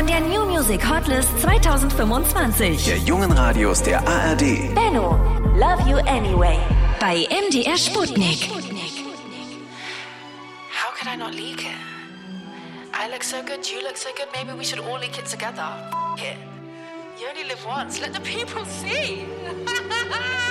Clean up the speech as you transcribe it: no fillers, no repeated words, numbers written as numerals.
von der New Music Hotlist 2025. Der jungen Radios der ARD. Benno, Love You Anyway. Bei MDR Sputnik. How could I not leak it? I look so good, you look so good, maybe we should all leak it together. It. You only live once, let the people see.